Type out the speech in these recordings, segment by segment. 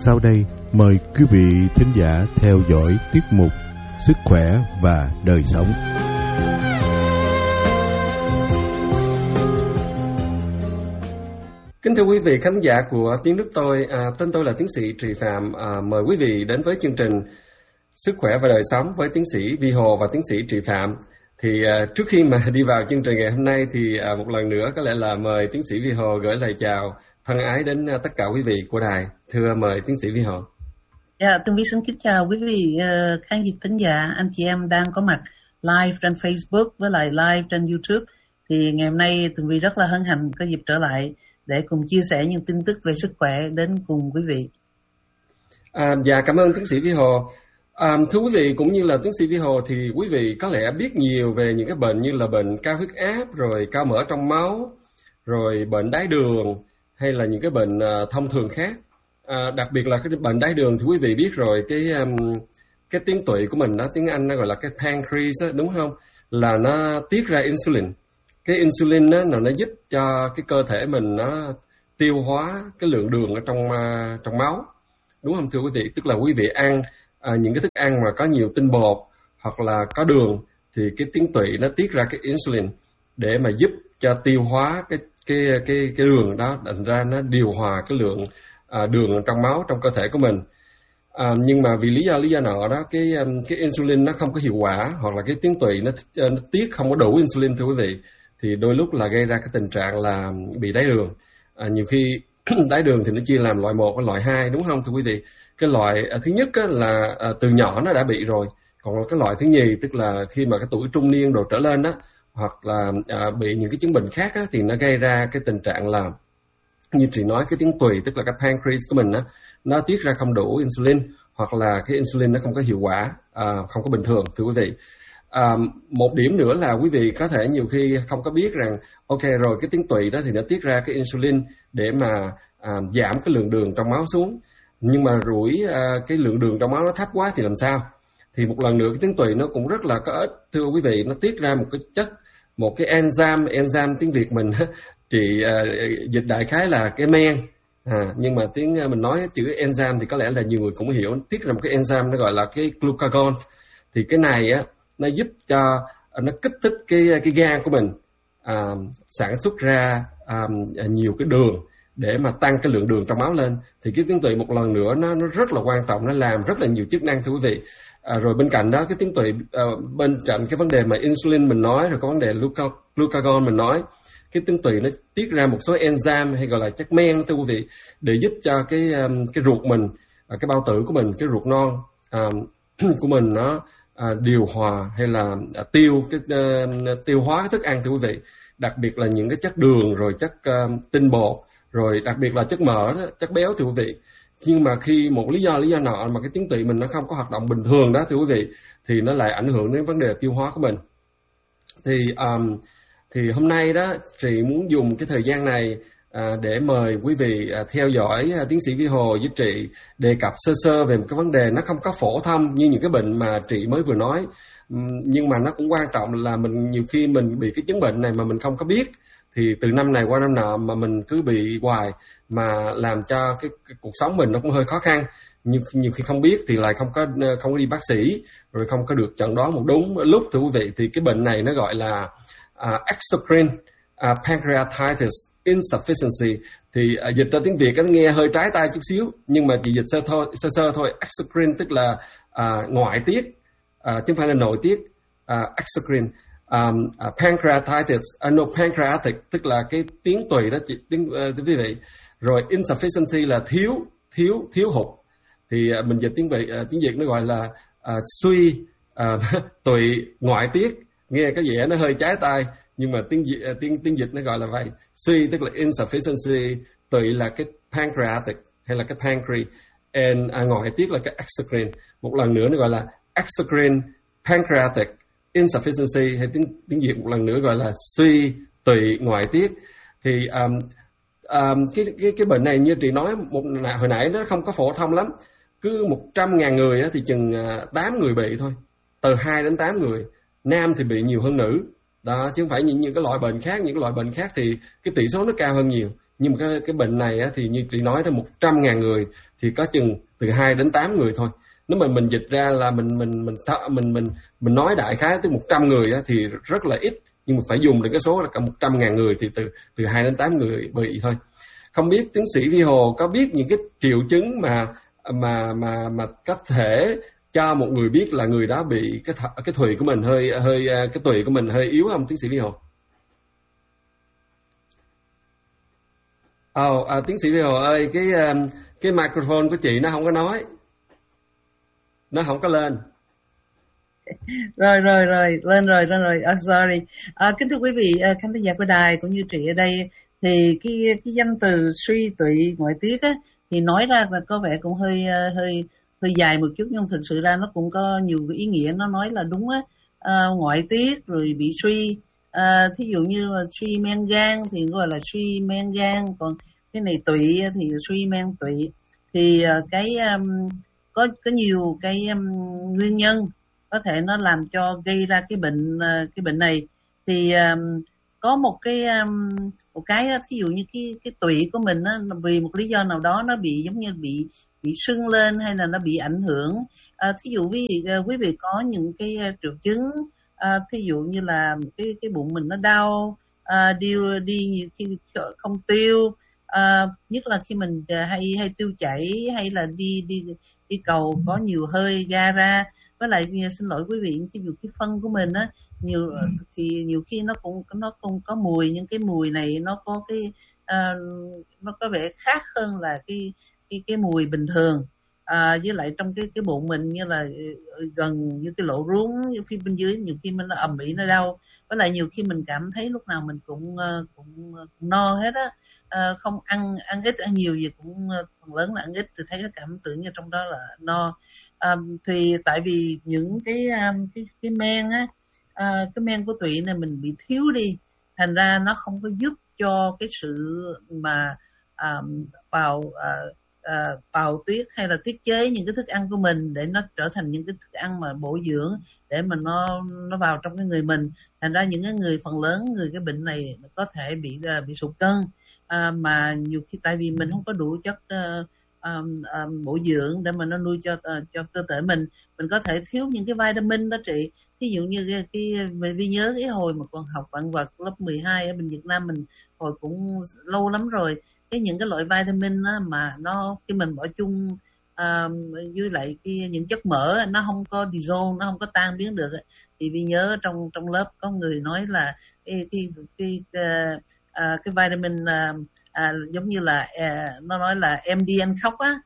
sau đây, mời quý vị thính giả theo dõi tiết mục Sức khỏe và đời sống. Kính thưa quý vị khán giả của Tiếng Nước Tôi, tên tôi là tiến sĩ Trì Phạm. Mời quý vị đến với chương trình Sức khỏe và đời sống với tiến sĩ Vi Hồ và tiến sĩ Trì Phạm. Thì trước khi mà đi vào chương trình ngày hôm nay thì một lần nữa có lẽ là mời tiến sĩ Vi Hồ gửi lời chào thân ái đến tất cả quý vị của đài. Thưa mời tiến sĩ Vi Hồ. Dạ, Tường Vi xin kính chào quý vị khán thính giả, anh chị em đang có mặt live trên Facebook với lại live trên YouTube. Thì ngày hôm nay Tường Vi rất là hân hạnh có dịp trở lại để cùng chia sẻ những tin tức về sức khỏe đến cùng quý vị. Dạ, cảm ơn tiến sĩ Vi Hồ. Thưa quý vị, cũng như là tiến sĩ Vi Hồ thì quý vị có lẽ biết nhiều về những cái bệnh như là bệnh cao huyết áp, rồi cao mỡ trong máu, rồi bệnh đái đường hay là những cái bệnh thông thường khác. Đặc biệt là cái bệnh đái đường thì quý vị biết rồi, cái tuyến tụy của mình đó, tiếng Anh nó gọi là cái pancreas đó, đúng không? Là nó tiết ra insulin. Cái insulin đó, nó giúp cho cái cơ thể mình nó tiêu hóa cái lượng đường ở trong máu, đúng không thưa quý vị? Tức là quý vị ăn những cái thức ăn mà có nhiều tinh bột hoặc là có đường thì cái tuyến tụy nó tiết ra cái insulin để mà giúp cho tiêu hóa cái đường đó, thành ra nó điều hòa cái lượng đường trong máu trong cơ thể của mình. Nhưng mà vì lý do nọ đó, cái insulin nó không có hiệu quả, hoặc là cái tuyến tụy nó tiết không có đủ insulin thưa quý vị, thì đôi lúc là gây ra cái tình trạng là bị đái đường. Nhiều khi đái đường thì nó chia làm loại 1 và loại 2, đúng không thưa quý vị? Cái loại thứ nhất là từ nhỏ nó đã bị rồi, còn cái loại thứ nhì tức là khi mà cái tuổi trung niên đồ trở lên đó, hoặc là bị những cái chứng bệnh khác á, thì nó gây ra cái tình trạng là như chị nói, cái tuyến tụy tức là cái pancreas của mình á, nó tiết ra không đủ insulin, hoặc là cái insulin nó không có hiệu quả, không có bình thường thưa quý vị. Một điểm nữa là quý vị có thể nhiều khi không có biết rằng ok rồi, cái tuyến tụy đó thì nó tiết ra cái insulin để mà giảm cái lượng đường trong máu xuống, nhưng mà cái lượng đường trong máu nó thấp quá thì làm sao? Thì một lần nữa cái tuyến tụy nó cũng rất là có ích thưa quý vị, nó tiết ra một cái chất, một cái enzyme tiếng Việt mình chị dịch đại khái là cái men, nhưng mà tiếng mình nói chữ enzyme thì có lẽ là nhiều người cũng hiểu. Tiết ra một cái enzyme nó gọi là cái glucagon. Thì cái này á, nó giúp cho nó kích thích cái gan của mình sản xuất ra nhiều cái đường để mà tăng cái lượng đường trong máu lên. Thì cái tuyến tụy một lần nữa nó rất là quan trọng, nó làm rất là nhiều chức năng thưa quý vị. Rồi bên cạnh đó cái tuyến tụy, bên cạnh cái vấn đề mà insulin mình nói, rồi có vấn đề glucagon mình nói, cái tuyến tụy nó tiết ra một số enzyme hay gọi là chất men thưa quý vị, để giúp cho cái ruột mình, cái bao tử của mình, cái ruột non của mình nó điều hòa hay là tiêu hóa cái thức ăn thưa quý vị, đặc biệt là những cái chất đường, rồi chất tinh bột, rồi đặc biệt là chất mỡ, chất béo thưa quý vị. Nhưng mà khi một lý do nọ mà cái tuyến tụy mình nó không có hoạt động bình thường đó thưa quý vị, thì nó lại ảnh hưởng đến vấn đề tiêu hóa của mình. Thì hôm nay đó chị muốn dùng cái thời gian này để mời quý vị theo dõi tiến sĩ Vi Hồ với chị đề cập sơ về một cái vấn đề nó không có phổ thông như những cái bệnh mà chị mới vừa nói, nhưng mà nó cũng quan trọng là mình nhiều khi mình bị cái chứng bệnh này mà mình không có biết, thì từ năm này qua năm nọ mà mình cứ bị hoài, mà làm cho cái cuộc sống mình nó cũng hơi khó khăn. Nhiều khi không biết thì lại không có đi bác sĩ, rồi không có được chẩn đoán một đúng lúc thưa quý vị. Thì cái bệnh này nó gọi là exocrine pancreatitis insufficiency. Thì dịch ra tiếng Việt nó nghe hơi trái tai chút xíu, nhưng mà chỉ dịch sơ thôi. Exocrine tức là ngoại tiết, chứ không phải là nội tiết. Exocrine pancreatitis, pancreatic tức là cái tuyến tụy đó quý vị. Rồi insufficiency là thiếu hụt. Thì mình dịch tiếng Việt nó gọi là suy tụy ngoại tiết. Nghe có vẻ nó hơi trái tai, nhưng mà tiếng dịch nó gọi là vậy. Suy tức là insufficiency, tụy là cái pancreatic hay là cái pancreas, and ngoại tiết là cái exocrine. Một lần nữa nó gọi là exocrine pancreatic insufficiency, hay tiếng Việt một lần nữa gọi là suy tụy ngoại tiết. Thì cái bệnh này như chị nói hồi nãy nó không có phổ thông lắm. Cứ 100.000 người thì chừng 8 người bị thôi, từ 2 đến 8 người. Nam thì bị nhiều hơn nữ đó, chứ không phải những cái loại bệnh khác. Những cái loại bệnh khác thì cái tỷ số nó cao hơn nhiều. Nhưng mà cái bệnh này á, thì như chị nói đó, 100.000 người thì có chừng từ 2 đến 8 người thôi. Nếu mà mình dịch ra là mình nói đại khái tới 100 người á, thì rất là ít, nhưng mà phải dùng đến cái số là cả 100.000 người thì từ 2 đến 8 người bị thôi. Không biết tiến sĩ Vi Hồ có biết những cái triệu chứng mà có thể cho một người biết là người đó bị cái thùy của mình cái tụy của mình hơi yếu không, tiến sĩ Vi Hồ? Tiến sĩ Vi Hồ ơi, cái microphone của chị nó không có nói, nó không có lên. Rồi lên rồi. Sorry. Kính thưa quý vị khán thính giả của đài cũng như chị ở đây, thì cái danh từ suy tụy ngoại tiết á thì nói ra là có vẻ cũng hơi dài một chút, nhưng thực sự ra nó cũng có nhiều ý nghĩa. Nó nói là đúng á, ngoại tiết rồi bị suy, thí dụ như là suy men gan thì gọi là suy men gan, còn cái này tụy thì suy men tụy. Thì có nhiều cái nguyên nhân có thể nó làm cho gây ra cái bệnh này. Thì có một cái thí dụ như cái tụy của mình á, vì một lý do nào đó nó bị giống như bị sưng lên hay là nó bị ảnh hưởng. Thí dụ quý vị có những cái triệu chứng, thí dụ như là cái bụng mình nó đau, đi nhiều khi không tiêu, nhất là khi mình hay tiêu chảy hay là đi cầu có nhiều hơi ga ra. Với lại xin lỗi quý vị, ví dụ cái phân của mình á nhiều khi nó cũng có mùi, nhưng cái mùi này nó có nó có vẻ khác hơn là cái mùi bình thường. Với lại trong cái bụng mình như là gần như cái lỗ ruống, như phía bên dưới nhiều khi nó ầm ĩ, nó đau. Với lại nhiều khi mình cảm thấy lúc nào mình cũng no hết á, không ăn ít ăn nhiều gì cũng phần lớn là ăn ít, thì thấy nó cảm tưởng như trong đó là no. Thì tại vì những cái men á, cái men của tụy này mình bị thiếu đi, thành ra nó không có giúp cho cái sự mà bào tiết hay là tiết chế những cái thức ăn của mình để nó trở thành những cái thức ăn mà bổ dưỡng để mà nó vào trong cái người mình. Thành ra những cái người phần lớn người cái bệnh này có thể bị sụt cân, mà nhiều khi tại vì mình không có đủ chất bổ dưỡng để mà nó nuôi cho cơ thể mình có thể thiếu những cái vitamin đó chị. Ví dụ như mình nhớ cái hồi mà còn học vạn vật lớp 12 ở bên Việt Nam mình, hồi cũng lâu lắm rồi, những cái loại vitamin á, mà nó khi mình bỏ chung với lại những chất mỡ nó không có dissolve, nó không có tan biến được. Thì vì nhớ trong lớp có người nói là cái vitamin giống như là nó nói là MD anh khóc á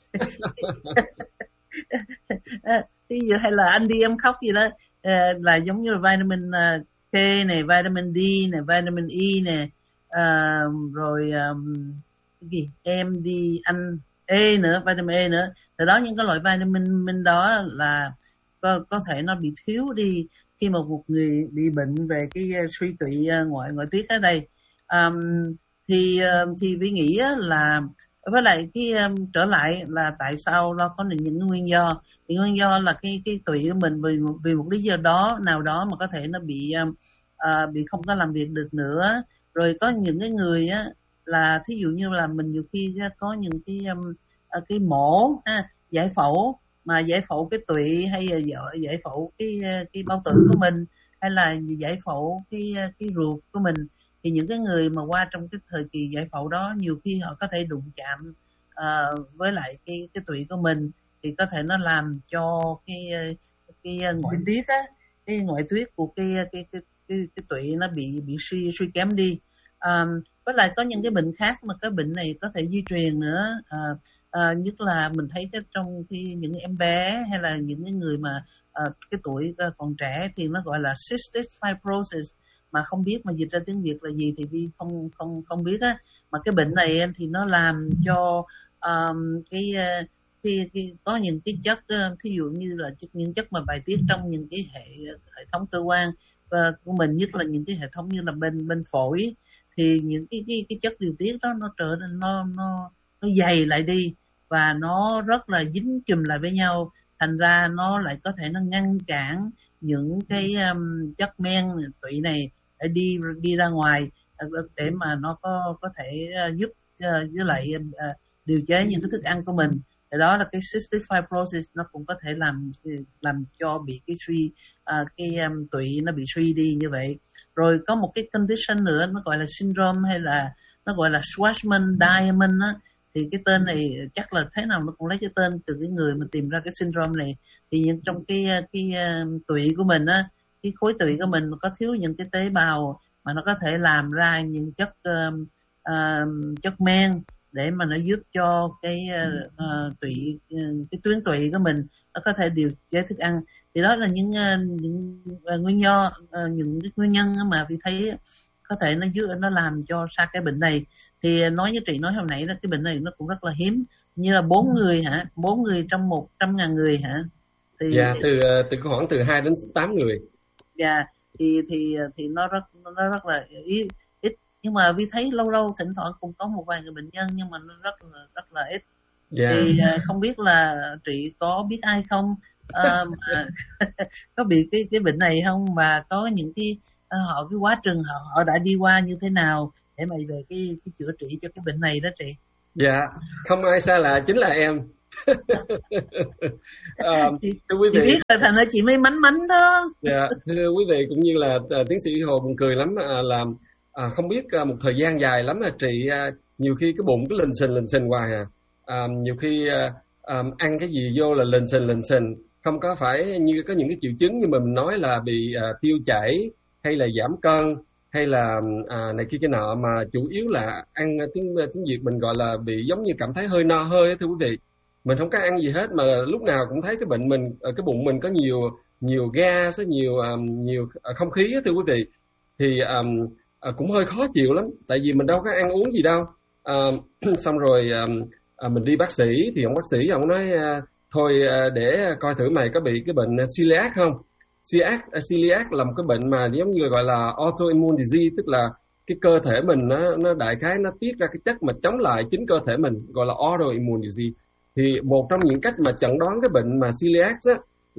ví dụ hay là anh đi em khóc gì đó, là giống như là vitamin K này, vitamin D này, vitamin E này, rồi cái gì MD anh E nữa, vitamin E nữa. Từ đó những cái loại vitamin đó là có thể nó bị thiếu đi khi mà một người bị bệnh về cái suy tụy ngoại tiết ở đây. Thì vi nghĩ là với lại trở lại là tại sao nó có những nguyên do. Thì nguyên do là cái tụy của mình vì một lý do nào đó mà có thể nó bị không có làm việc được nữa. Rồi có những cái người á là thí dụ như là mình nhiều khi có những cái mổ giải phẫu, mà giải phẫu cái tụy hay là giải phẫu cái bao tử của mình, hay là giải phẫu cái ruột của mình, thì những cái người mà qua trong cái thời kỳ giải phẫu đó nhiều khi họ có thể đụng chạm với lại cái tụy của mình, thì có thể nó làm cho cái ngoại tiết á, cái ngoại tiết của cái tụy nó bị suy kém đi. Với lại có những cái bệnh khác mà cái bệnh này có thể di truyền nữa. Nhất là mình thấy trong những em bé hay là những cái người mà cái tuổi còn trẻ thì nó gọi là cystic fibrosis, mà không biết mà dịch ra tiếng Việt là gì thì Vi không biết á. Mà cái bệnh này thì nó làm cho có những cái chất, thí dụ như là những chất mà bài tiết trong những cái hệ thống cơ quan của mình, nhất là những cái hệ thống như là bên phổi, thì những cái chất điều tiết đó nó trở nên nó dày lại đi và nó rất là dính chùm lại với nhau, thành ra nó lại có thể nó ngăn cản những cái chất men tụy này để đi ra ngoài. để mà nó có thể giúp với lại điều chế những cái thức ăn của mình. Thì đó là cái cystic fibrosis, nó cũng có thể làm cho bị cái suy tụy nó bị suy đi như vậy. Rồi có một cái condition nữa, nó gọi là syndrome hay là nó gọi là Schwarzman-Diamond á. Thì cái tên này chắc là thế nào nó cũng lấy cái tên từ cái người mà tìm ra cái syndrome này. Thì trong cái tụy của mình á, cái khối tụy của mình có thiếu những cái tế bào mà nó có thể làm ra những chất men để mà nó giúp cho cái tuyến tụy của mình nó có thể điều chế thức ăn. Thì đó là những nguyên nhân mà Vi thấy có thể nó làm cho ra cái bệnh này. Thì nói như chị nói hồi nãy là cái bệnh này nó cũng rất là hiếm, như là 4 người trong 100.000 người hả? Thì dạ, từ khoảng từ 2 đến 8 người. Dạ, thì nó rất là ít. Nhưng mà Vi thấy lâu thỉnh thoảng cũng có một vài người bệnh nhân, nhưng mà nó rất là ít. Yeah. Thì không biết là chị có biết ai không mà có bị cái bệnh này không, và có những cái quá trình họ đã đi qua như thế nào để mà về cái chữa trị cho cái bệnh này đó chị. Dạ, không ai xa lạ, chính là em. Thưa quý vị, chị biết là thành ra chị mới mánh đó. Dạ, thưa quý vị cũng như là tiến sĩ Hồ buồn cười lắm, là không biết một thời gian dài lắm là chị nhiều khi cái bụng cứ lình xình hoài nhiều khi ăn cái gì vô là lình xình, không có phải như có những cái triệu chứng như mình nói là bị tiêu chảy hay là giảm cân hay là này kia cái nọ, mà chủ yếu là ăn tiếng Việt mình gọi là bị giống như cảm thấy hơi no hơi. Thưa quý vị, mình không có ăn gì hết mà lúc nào cũng thấy cái bệnh mình cái bụng mình có nhiều gas, nhiều không khí thưa quý vị, thì cũng hơi khó chịu lắm, tại vì mình đâu có ăn uống gì đâu. Xong rồi mình đi bác sĩ thì ông bác sĩ ông nói thôi để coi thử mày có bị cái bệnh celiac không. Celiac là một cái bệnh mà giống như gọi là autoimmune disease, tức là cái cơ thể mình nó đại khái nó tiết ra cái chất mà chống lại chính cơ thể mình, gọi là autoimmune disease. Thì một trong những cách mà chẩn đoán cái bệnh mà celiac á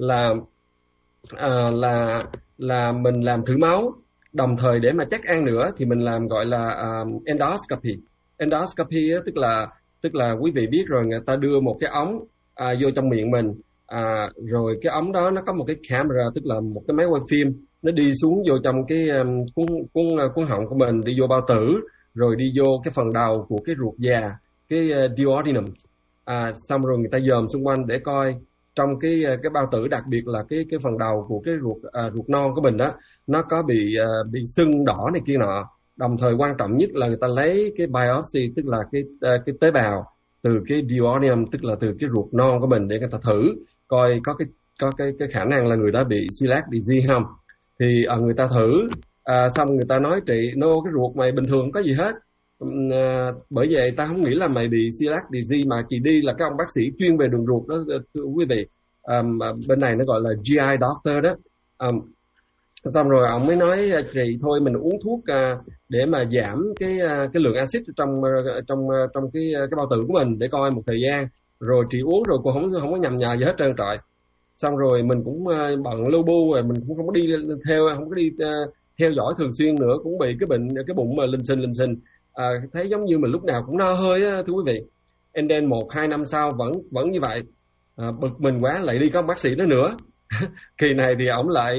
là mình làm thử máu, đồng thời để mà chắc ăn nữa thì mình làm gọi là endoscopy. Endoscopy á, tức là quý vị biết rồi, người ta đưa một cái ống vô trong miệng mình, rồi cái ống đó nó có một cái camera, tức là một cái máy quay phim, nó đi xuống vô trong cái cuống họng của mình, đi vô bao tử, rồi đi vô cái phần đầu của cái ruột già, cái duodenum. Xong rồi người ta dòm xung quanh để coi trong cái bao tử, đặc biệt là cái phần đầu của cái ruột non của mình đó, nó có bị sưng đỏ này kia nọ. Đồng thời quan trọng nhất là người ta lấy cái biopsy, tức là cái tế bào từ cái duodenum, tức là từ cái ruột non của mình, để người ta thử coi có cái khả năng là người đó bị celiac disease không. Thì người ta thử xong người ta nói chị cái ruột mày bình thường không có gì hết, bởi vậy ta không nghĩ là mày bị celiac disease, mà chị đi là cái ông bác sĩ chuyên về đường ruột đó, thưa quý vị. Bên này nó gọi là GI doctor đó. Xong rồi ông mới nói chị thôi mình uống thuốc để mà giảm cái lượng axit trong cái bao tử của mình để coi một thời gian, rồi chị uống rồi cũng không có nhầm nhà gì hết trơn trọi. Xong rồi mình cũng bận lưu bu, rồi mình cũng không có đi theo dõi thường xuyên nữa, cũng bị cái bụng mà lình xình, thấy giống như mình lúc nào cũng no hơi á, thưa quý vị. And then 1-2 năm sau vẫn như vậy. Bực mình quá lại đi có bác sĩ đó nữa. Kỳ này thì ổng lại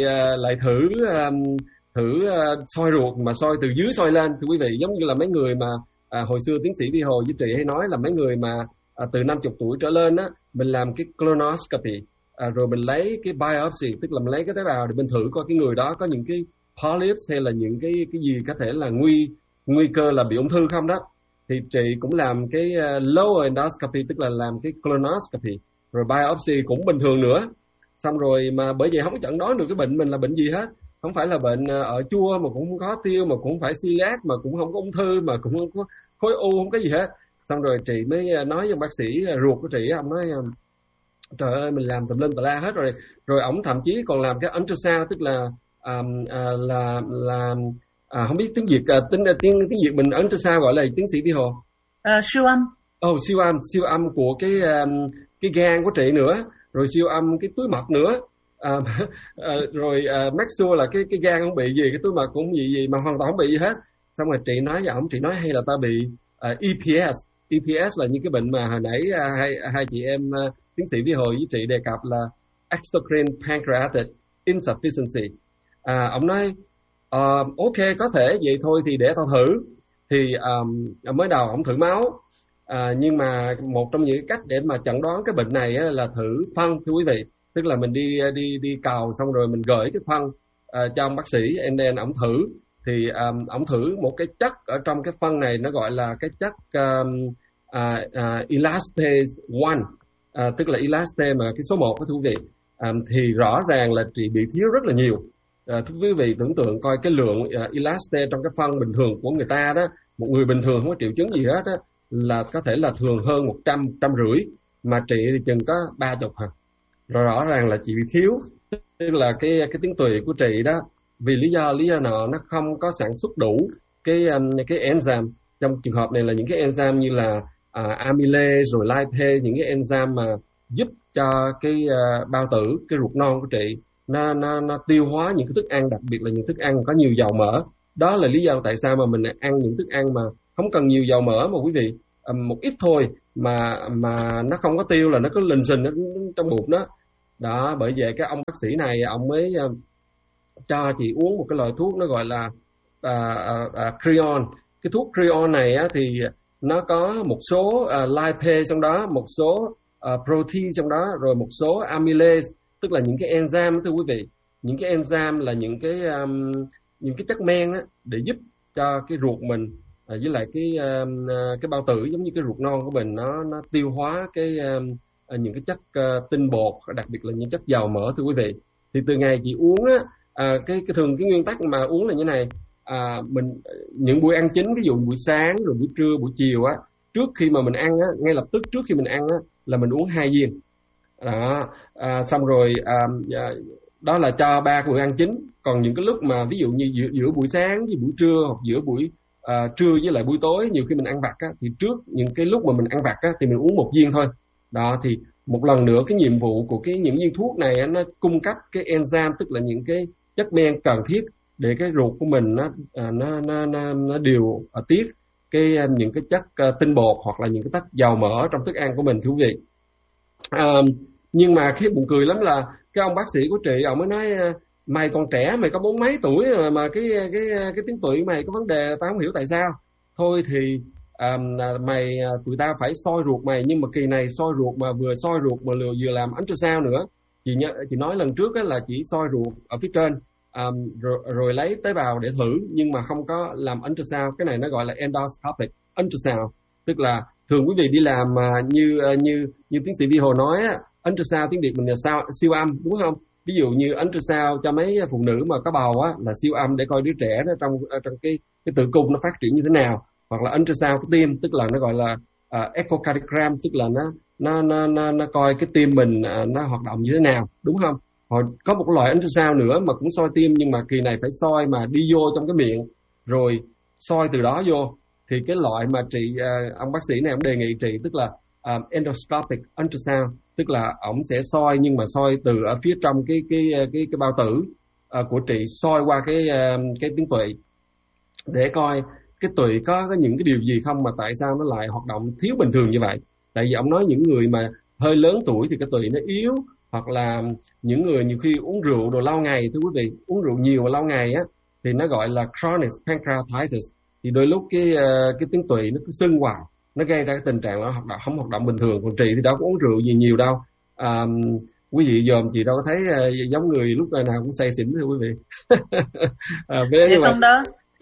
thử soi ruột, mà soi từ dưới soi lên, thưa quý vị, giống như là mấy người mà hồi xưa tiến sĩ Vi Hồ với chị hay nói là mấy người mà từ 50 tuổi trở lên á, mình làm cái colonoscopy, rồi mình lấy cái biopsy, tức là mình lấy cái tế bào để mình thử coi cái người đó có những cái polyps hay là những cái gì có thể là nguy cơ là bị ung thư không đó. Thì chị cũng làm cái lower endoscopy, tức là làm cái colonoscopy, rồi biopsy cũng bình thường nữa. Xong rồi mà bởi vậy không có chẩn đoán được cái bệnh mình là bệnh gì hết, không phải là bệnh ở chua, mà cũng không có tiêu, mà cũng không phải celiac, mà cũng không có ung thư, mà cũng không có khối u, không có gì hết. Xong rồi chị mới nói với bác sĩ ruột của chị, ông nói trời ơi mình làm tùm lum tà la hết rồi. Rồi ổng thậm chí còn làm cái ultrasound, tức là không biết tiếng Việt tiếng Việt mình ultrasound gọi là tiến sĩ Vi Hồ? Siêu âm. Siêu âm của cái gan của chị nữa, rồi siêu âm cái túi mật nữa, rồi make sure là cái gan không bị gì, cái túi mật cũng không bị gì, mà hoàn toàn không bị gì hết. Xong rồi chị nói với ổng, chị nói hay là tao bị EPS. EPS là những cái bệnh mà hồi nãy hai chị em tiến sĩ Vi Hồ với chị đề cập là exocrine pancreatic insufficiency. Ông nói ok, có thể vậy thôi thì để tao thử. Thì mới đầu ông thử máu, nhưng mà một trong những cách để mà chẩn đoán cái bệnh này là thử phân, thưa quý vị. Tức là mình đi cầu xong rồi mình gửi cái phân cho ông bác sĩ, and then ông thử. Thì ông thử một cái chất ở trong cái phân này, nó gọi là cái chất elastase 1, tức là elastase mà cái số 1 đó, thưa quý vị. Thì rõ ràng là chị bị thiếu rất là nhiều. Thưa quý vị tưởng tượng coi cái lượng elastase trong cái phân bình thường của người ta đó, một người bình thường không có triệu chứng gì hết đó, là có thể là thường hơn 150, mà chị thì chừng có 30 hả. Rồi rõ ràng là chị bị thiếu, tức là cái tuyến tụy của chị đó, vì lý do nào nó không có sản xuất đủ cái enzyme. Trong trường hợp này là những cái enzyme như là amylase rồi lipase, những cái enzyme mà giúp cho cái bao tử, cái ruột non của chị nó tiêu hóa những cái thức ăn, đặc biệt là những thức ăn có nhiều dầu mỡ. Đó là lý do tại sao mà mình ăn những thức ăn mà không cần nhiều dầu mỡ mà quý vị, một ít thôi mà nó không có tiêu là nó cứ lình xình trong bụng đó. Đó, bởi vậy cái ông bác sĩ này ông mới cho chị uống một cái loại thuốc nó gọi là Creon. Cái thuốc Creon này thì nó có một số lipase trong đó, một số protein trong đó, rồi một số amylase, tức là những cái enzyme, thưa quý vị. Những cái enzyme là những cái chất men để giúp cho cái ruột mình với lại cái bao tử, giống như cái ruột non của mình, nó tiêu hóa những cái chất tinh bột, đặc biệt là những chất dầu mỡ, thưa quý vị. Thì từ ngày chị uống cái nguyên tắc mà uống là như này. Mình những buổi ăn chính, ví dụ buổi sáng rồi buổi trưa buổi chiều trước khi mà mình ăn ngay lập tức trước khi mình ăn là mình uống 2 viên đó. Xong rồi đó là cho 3 buổi ăn chính. Còn những cái lúc mà ví dụ như giữa buổi sáng với buổi trưa, hoặc giữa buổi trưa với lại buổi tối, nhiều khi mình ăn vặt thì trước những cái lúc mà mình ăn vặt thì mình uống 1 viên thôi. Đó, thì một lần nữa cái nhiệm vụ của những viên thuốc này nó cung cấp cái enzyme, tức là những cái chất men cần thiết để cái ruột của mình nó điều tiết những cái chất tinh bột hoặc là những cái chất dầu mỡ trong thức ăn của mình, thưa quý vị. Nhưng mà cái buồn cười lắm là cái ông bác sĩ của chị, ông mới nói mày còn trẻ, mày có 40 mấy tuổi rồi mà cái tuyến tụy mày có vấn đề, tao không hiểu tại sao. Thôi thì tụi ta phải soi ruột mày, nhưng mà kỳ này soi ruột mà vừa soi ruột mà vừa làm ultrasound nữa. Chị nói lần trước là chỉ soi ruột ở phía trên, rồi lấy tế bào để thử, nhưng mà không có làm ultrasound. Cái này nó gọi là endoscopic ultrasound, tức là thường quý vị đi làm như tiến sĩ Vi Hồ nói ultrasound tiếng Việt mình là siêu âm, đúng không? Ví dụ như ultrasound cho mấy phụ nữ mà có bầu là siêu âm để coi đứa trẻ nó trong cái tử cung nó phát triển như thế nào, hoặc là ultrasound của tim, tức là nó gọi là echocardiogram, tức là nó coi cái tim mình nó hoạt động như thế nào, đúng không? Hoặc có một loại ultrasound nữa mà cũng soi tim, nhưng mà kỳ này phải soi mà đi vô trong cái miệng rồi soi từ đó vô. Thì cái loại mà ông bác sĩ này ông đề nghị chị, tức là endoscopic ultrasound, tức là ổng sẽ soi, nhưng mà soi từ ở phía trong cái bao tử của chị, soi qua cái tuyến tụy để coi cái tụy có những cái điều gì không, mà tại sao nó lại hoạt động thiếu bình thường như vậy. Tại vì ông nói những người mà hơi lớn tuổi thì cái tụy nó yếu, hoặc là những người nhiều khi uống rượu đồ lâu ngày, thưa quý vị, uống rượu nhiều và lâu ngày thì nó gọi là chronic pancreatitis, thì đôi lúc cái tuyến tụy nó cứ sưng hoài, nó gây ra cái tình trạng nó không hoạt động bình thường. Còn chị thì đâu có uống rượu gì nhiều đâu. Quý vị dòm chị đâu có thấy giống người lúc nào cũng say xỉn, thưa quý vị. Thì trong đó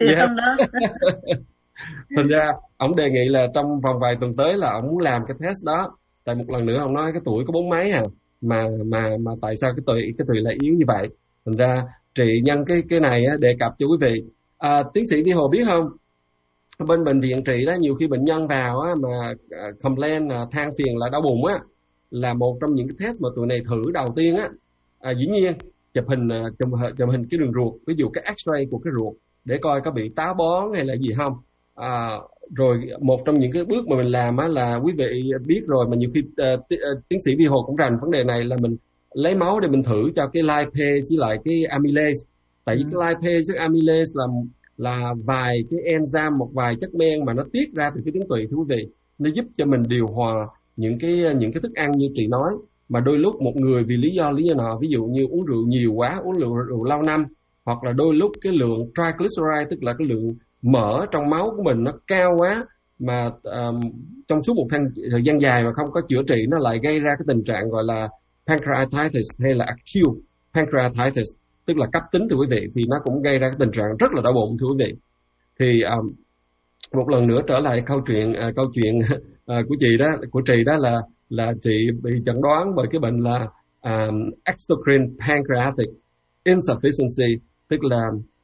thành ra ông đề nghị là trong vòng vài tuần tới là ông muốn làm cái test đó. Tại một lần nữa ông nói cái tuổi có 40 mấy mà tại sao cái tụy lại yếu như vậy. Thành ra chị nhân cái này đề cập cho quý vị. Tiến sĩ Vi Hồ biết không, bên bệnh viện chị đó, nhiều khi bệnh nhân vào mà complain than phiền là đau bụng là một trong những cái test mà tụi này thử đầu tiên dĩ nhiên chụp hình cái đường ruột, ví dụ cái x-ray của cái ruột để coi có bị táo bón hay là gì không. Rồi một trong những cái bước mà mình làm là quý vị biết rồi, mà nhiều khi tiến sĩ Vi Hồ cũng rành vấn đề này, là mình lấy máu để mình thử cho cái lipase với lại cái amylase. Tại vì cái lipase với amylase là là vài cái enzyme, một vài chất men mà nó tiết ra từ cái tuyến tụy, thưa quý vị. Nó giúp cho mình điều hòa những cái thức ăn như chị nói. Mà đôi lúc một người vì lý do nào, ví dụ như uống rượu nhiều quá, uống rượu lâu năm, hoặc là đôi lúc cái lượng triglyceride, tức là cái lượng mỡ trong máu của mình nó cao quá, mà trong suốt một thời gian dài mà không có chữa trị, nó lại gây ra cái tình trạng gọi là pancreatitis hay là acute pancreatitis, tức là cấp tính, thưa quý vị. Thì nó cũng gây ra cái tình trạng rất là đau bụng, thưa quý vị. Thì một lần nữa trở lại câu chuyện của chị đó, là chị bị chẩn đoán bởi cái bệnh là exocrine pancreatic insufficiency, tức là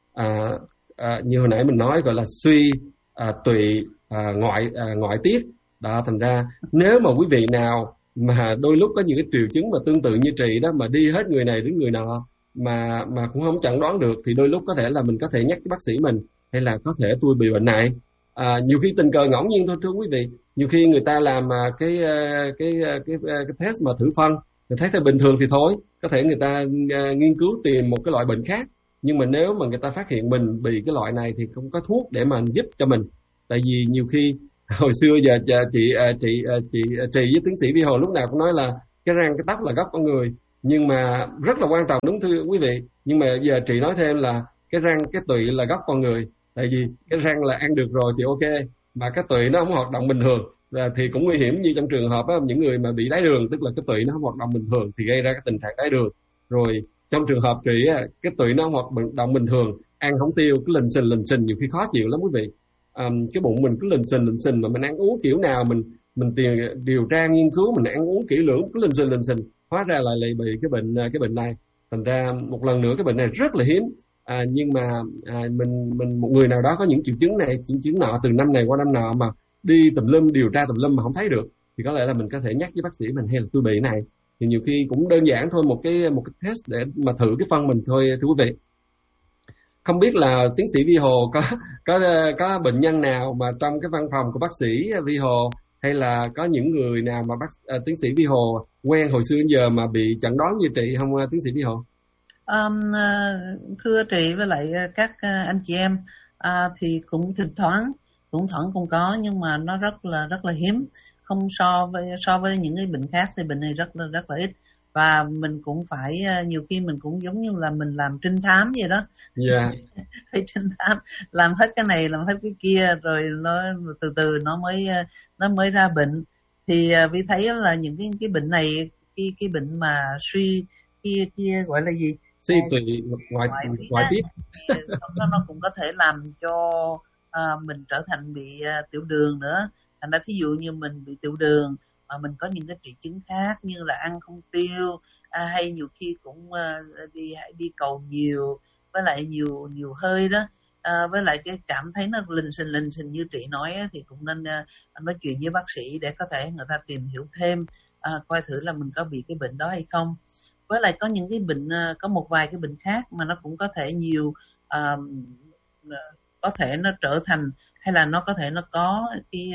như hồi nãy mình nói, gọi là suy tụy ngoại tiết đó. Thành ra nếu mà quý vị nào mà đôi lúc có những cái triệu chứng mà tương tự như chị đó, mà đi hết người này đến người nọ mà cũng không chẩn đoán được, thì đôi lúc có thể là mình có thể nhắc với bác sĩ mình, hay là có thể tôi bị bệnh này. Nhiều khi tình cờ ngẫu nhiên thôi, thưa quý vị. Nhiều khi người ta làm cái test mà thử phân, người thấy bình thường thì thôi, có thể người ta nghiên cứu tìm một cái loại bệnh khác. Nhưng mà nếu mà người ta phát hiện mình bị cái loại này thì không có thuốc để mà giúp cho mình. Tại vì nhiều khi hồi xưa giờ chị với tiến sĩ Vi Hồ lúc nào cũng nói là cái răng cái tóc là gốc con người, nhưng mà rất là quan trọng, đúng thưa quý vị. Nhưng mà giờ chị nói thêm là cái răng cái tụy là gốc con người. Tại vì cái răng là ăn được rồi thì ok, mà cái tụy nó không hoạt động bình thường thì cũng nguy hiểm. Như trong trường hợp đó, những người mà bị đái đường, tức là cái tụy nó không hoạt động bình thường thì gây ra cái tình trạng đái đường. Rồi trong trường hợp chị cái tụy nó hoạt động bình thường, ăn không tiêu, cứ lình xình nhiều khi khó chịu lắm quý vị. Cái bụng mình cứ lình xình mà mình ăn uống kiểu nào mình điều tra nghiên cứu, mình ăn uống kỹ lưỡng, cứ lình xình, hóa ra lại bị cái bệnh này. Thành ra một lần nữa cái bệnh này rất là hiếm. Nhưng mà mình một người nào đó có những triệu chứng này, triệu chứng nọ, từ năm này qua năm nọ mà đi tùm lum, điều tra tùm lum mà không thấy được, thì có lẽ là mình có thể nhắc với bác sĩ mình, hay là tôi bị này. Thì nhiều khi cũng đơn giản thôi, một cái test để mà thử cái phân mình thôi, thưa quý vị. Không biết là tiến sĩ Vi Hồ có bệnh nhân nào mà trong cái văn phòng của bác sĩ Vi Hồ, hay là có những người nào mà tiến sĩ Vi Hồ quen hồi xưa đến giờ mà bị chẩn đoán như chị không, tiến sĩ Vi Hồ? Thưa chị với lại các anh chị em, thì cũng thỉnh thoảng cũng có, nhưng mà nó rất là hiếm. Không so với những cái bệnh khác thì bệnh này rất là ít. Và mình cũng phải nhiều khi mình cũng giống như là mình làm trinh thám vậy đó. Yeah. Phải trinh thám, làm hết cái này, làm hết cái kia, rồi nó từ từ nó mới ra bệnh. Thì vì thấy là những cái bệnh này, cái bệnh mà suy kia gọi là gì, suy tụy ngoại tiết, nó cũng có thể làm cho mình trở thành bị tiểu đường nữa. Thành ra thí dụ như mình bị tiểu đường mà mình có những cái triệu chứng khác như là ăn không tiêu, hay nhiều khi cũng đi cầu nhiều, với lại nhiều hơi đó, với lại cái cảm thấy nó lình xình như chị nói thì cũng nên nói chuyện với bác sĩ để có thể người ta tìm hiểu thêm, coi thử là mình có bị cái bệnh đó hay không. Với lại có những cái bệnh, có một vài cái bệnh khác mà nó cũng có thể có thể nó trở thành, hay là nó có thể nó có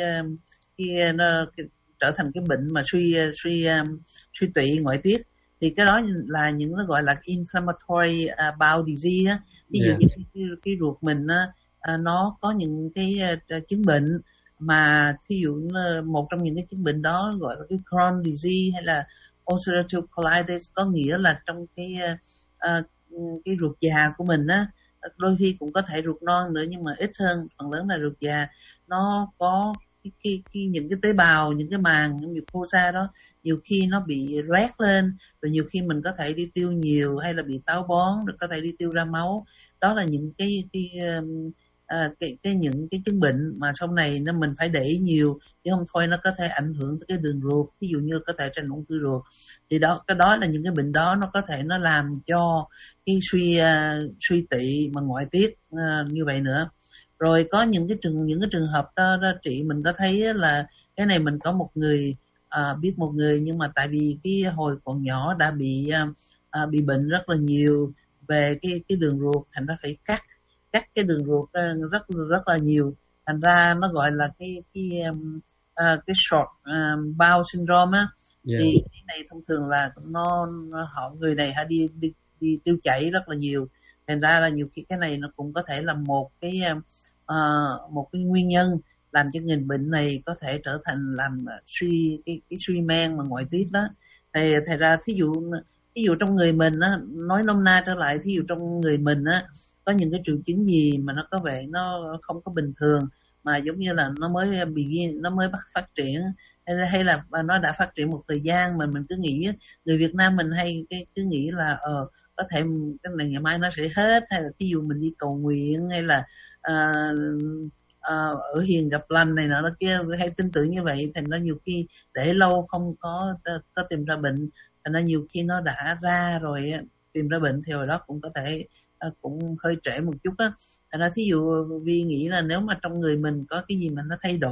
trở thành cái bệnh mà suy tụy ngoại tiết. Thì cái đó là những nó gọi là inflammatory bowel disease á. Ví dụ như cái ruột mình nó có những cái chứng bệnh, mà ví dụ một trong những cái chứng bệnh đó gọi là cái Crohn disease hay là ulcerative colitis, có nghĩa là trong cái ruột già của mình á, đôi khi cũng có thể ruột non nữa nhưng mà ít hơn, phần lớn là ruột già. Nó có những cái tế bào, những cái màng, những mucosa đó nhiều khi nó bị loét lên, rồi nhiều khi mình có thể đi tiêu nhiều hay là bị táo bón, rồi có thể đi tiêu ra máu. Đó là những những cái chứng bệnh mà sau này mình phải để ý nhiều, chứ không thôi nó có thể ảnh hưởng tới cái đường ruột, ví dụ như có thể thành ung thư ruột. Thì cái đó là những cái bệnh đó nó có thể nó làm cho cái suy tụy mà ngoại tiết như vậy nữa. Rồi có những cái trường hợp đó chị, mình có thấy là cái này mình có một người biết một người, nhưng mà tại vì cái hồi còn nhỏ đã bị bệnh rất là nhiều về cái đường ruột, thành ra phải cắt cái đường ruột rất là nhiều. Thành ra nó gọi là cái short bowel syndrome á. Yeah. Thì cái này thông thường là người này đi tiêu chảy rất là nhiều, Thành ra là nhiều khi cái này nó cũng có thể là một cái nguyên nhân làm cho người bệnh này có thể trở thành làm cái suy men mà ngoại tiết đó. Thì thật ra thí dụ trong người mình á, nói nôm na trở lại, thí dụ trong người mình á có những cái triệu chứng gì mà nó có vẻ nó không có bình thường, mà giống như là nó mới phát triển, hay là nó đã phát triển một thời gian mà mình cứ nghĩ, người Việt Nam mình hay cứ nghĩ là có thể cái này ngày mai nó sẽ hết, hay là thí dụ mình đi cầu nguyện, hay là ở hiền gặp lành này nọ kia, hay tin tưởng như vậy, thành ra nhiều khi để lâu không có tìm ra bệnh, thành ra nhiều khi nó đã ra rồi tìm ra bệnh thì hồi đó cũng có thể cũng hơi trễ một chút đó. Thành ra thí dụ Vi nghĩ là nếu mà trong người mình có cái gì mà nó thay đổi